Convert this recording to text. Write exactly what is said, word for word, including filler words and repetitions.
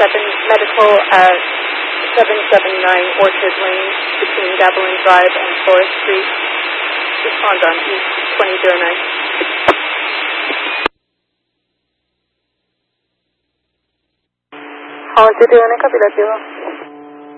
seven Medical at seven seven nine Orchard Lane between Gavilan Drive and Forest Street. Respond on East twenty oh nine. How's it doing? Copy that, zero.